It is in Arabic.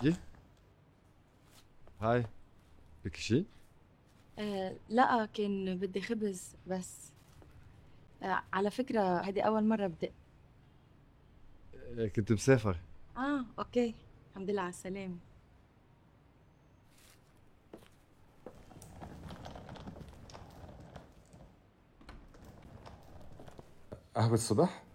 يه. هاي. بدك شي؟ لا، كان بدي خبز بس. على فكرة هذه أول مرة بدق. كنت مسافر. أوكي. الحمد لله على السلامة. قهوة الصبح؟